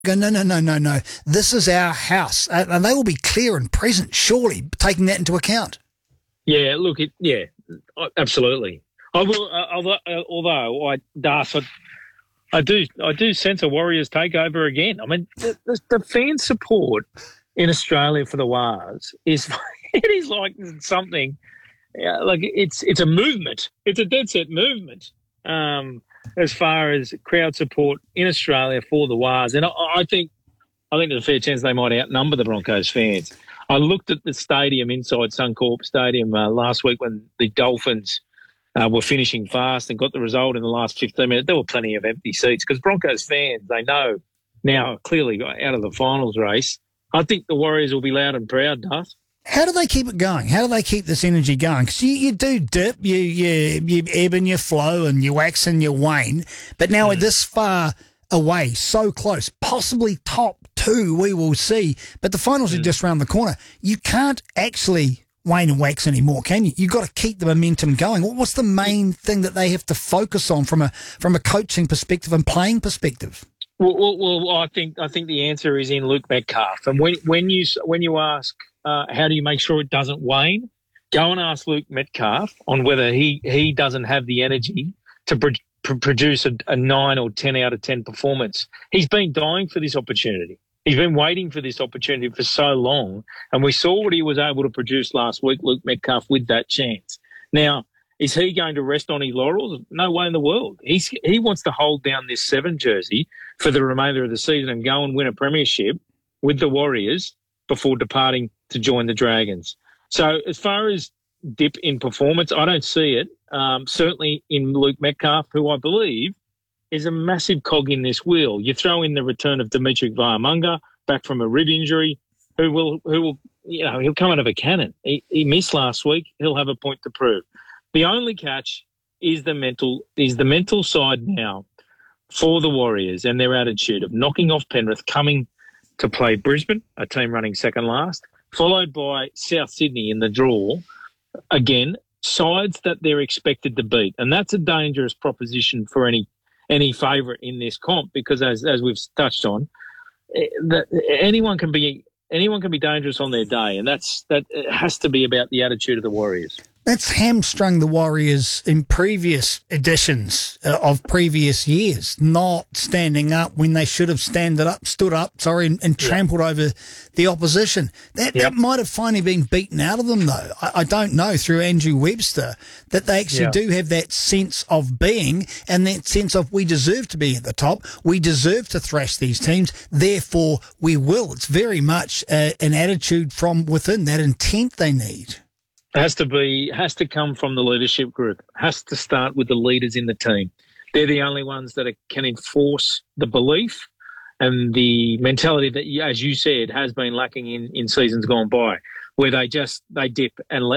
go, no, no, no, no, no. This is our house. And they will be clear and present, surely, taking that into account. Yeah, look, absolutely. I will, although I do sense a Warriors takeover again. I mean, the fan support in Australia for the Wars is it is like something. Yeah, like it's a movement. It's a dead set movement as far as crowd support in Australia for the Wars, and I think there's a fair chance they might outnumber the Broncos fans. I looked at the stadium inside Suncorp Stadium last week when the Dolphins were finishing fast and got the result in the last 15 minutes. There were plenty of empty seats because Broncos fans, they know now clearly out of the finals race. I think the Warriors will be loud and proud, Darth. How do they keep it going? How do they keep this energy going? Because you do dip, you ebb and you flow and you wax and you wane. But now we're this far away, so close, possibly top two, we will see. But the finals are just around the corner. You can't actually wane and wax anymore, can you? You've got to keep the momentum going. What's the main thing that they have to focus on from a coaching perspective and playing perspective? Well, I think the answer is in Luke Metcalf. And when you ask how do you make sure it doesn't wane, go and ask Luke Metcalf on whether he doesn't have the energy to produce a 9 or 10 out of 10 performance. He's been dying for this opportunity. He's been waiting for this opportunity for so long, and we saw what he was able to produce last week, Luke Metcalf, with that chance. Now, is he going to rest on his laurels? No way in the world. He wants to hold down this 7 jersey for the remainder of the season and go and win a premiership with the Warriors before departing to join the Dragons. So as far as dip in performance, I don't see it. Certainly in Luke Metcalf, who I believe is a massive cog in this wheel. You throw in the return of Dimitri Vaiamunga back from a rib injury, who will he'll come out of a cannon. He missed last week. He'll have a point to prove. The only catch is the mental side now for the Warriors and their attitude of knocking off Penrith, coming to play Brisbane, a team running second last, followed by South Sydney in the draw. Again, sides that they're expected to beat. And that's a dangerous proposition for any favourite in this comp because, as we've touched on, that anyone can be dangerous on their day, and that has to be about the attitude of the Warriors. That's hamstrung the Warriors in previous editions of previous years, not standing up when they should have stood up, and trampled over the opposition. That might have finally been beaten out of them, though. I don't know, through Andrew Webster, that they actually do have that sense of being and that sense of we deserve to be at the top, we deserve to thrash these teams, therefore we will. It's very much an attitude from within, that intent they need. Has to come from the leadership group. Has to start with the leaders in the team. They're the only ones that can enforce the belief and the mentality that, as you said, has been lacking in seasons gone by, where they dip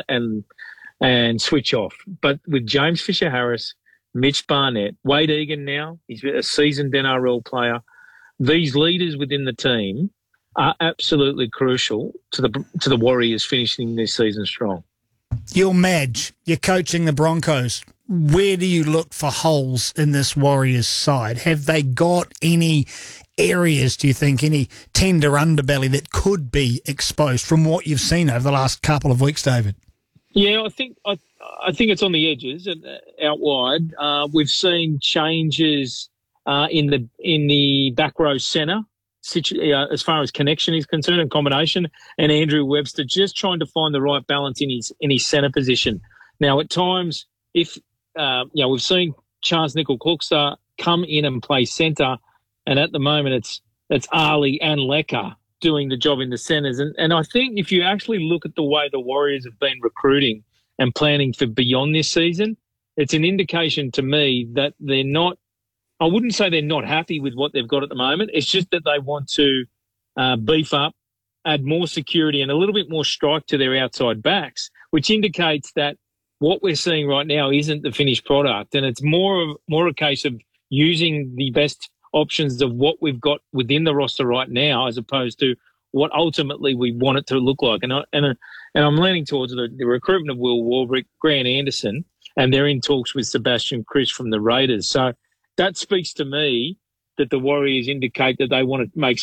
and switch off. But with James Fisher-Harris, Mitch Barnett, Wade Egan now, he's a seasoned NRL player. These leaders within the team are absolutely crucial to the Warriors finishing this season strong. You're Madge. You're coaching the Broncos. Where do you look for holes in this Warriors side? Have they got any areas, do you think, any tender underbelly that could be exposed from what you've seen over the last couple of weeks, David? Yeah, I think it's on the edges and out wide. We've seen changes in the back row centre. As far as connection is concerned and combination, and Andrew Webster just trying to find the right balance in his centre position. Now, at times, if we've seen Charles Nickel-Cookster come in and play centre, and at the moment it's Ali and Lecker doing the job in the centres. And I think if you actually look at the way the Warriors have been recruiting and planning for beyond this season, it's an indication to me that they're not. I wouldn't say they're not happy with what they've got at the moment. It's just that they want to beef up, add more security and a little bit more strike to their outside backs, which indicates that what we're seeing right now isn't the finished product, and it's more a case of using the best options of what we've got within the roster right now, as opposed to what ultimately we want it to look like. And I'm leaning towards the recruitment of Will Warbrick, Grant Anderson, and they're in talks with Sebastian Kris from the Raiders. So that speaks to me that the Warriors indicate that they want to make